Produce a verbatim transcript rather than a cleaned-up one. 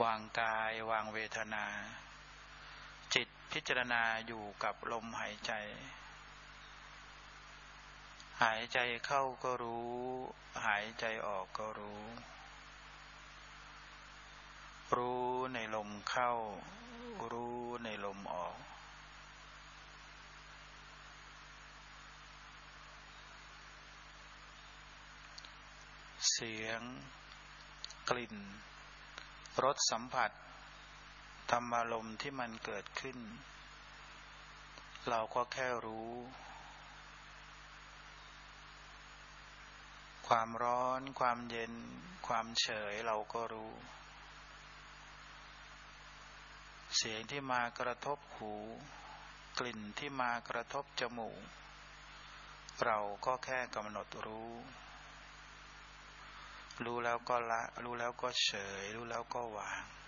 วางกายวางเวทนาจิตพิจารณาอยู่กับลมหายใจหายใจเข้าก็รู้หายใจออกก็รู้รู้ในลมเข้ารู้ในลมออกเสียงกลิ่นรสสัมผัสธรรมารมณ์ที่มันเกิดขึ้นเราก็แค่รู้ความร้อนความเย็นความเฉยเราก็รู้เสียงที่มากระทบหูกลิ่นที่มากระทบจมูกเราก็แค่กำหนดรู้รู้แล้วก็ละรู้แล้วก็เฉยรู้แล้วก็วาง